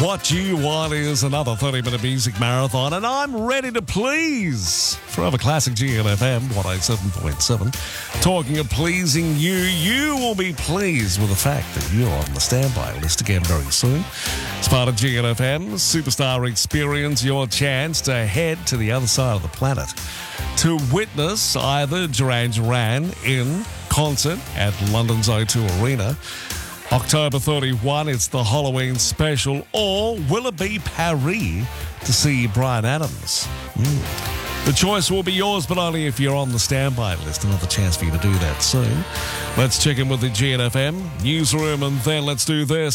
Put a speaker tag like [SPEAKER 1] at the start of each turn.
[SPEAKER 1] What you want is another 30-minute music marathon, and I'm ready to please. Forever Classic GNFM 187.7. Talking of pleasing you, you will be pleased with the fact that you're on the standby list again very soon. As part of GNFM Superstar Experience, your chance to head to the other side of the planet to witness either Duran Duran in concert at London's O2 Arena, October 31, it's the Halloween special, or will it be Paris to see Bryan Adams? The choice will be yours, but only if you're on the standby list. Another chance for you to do that soon. Let's check in with the GNFM newsroom, and then let's do this.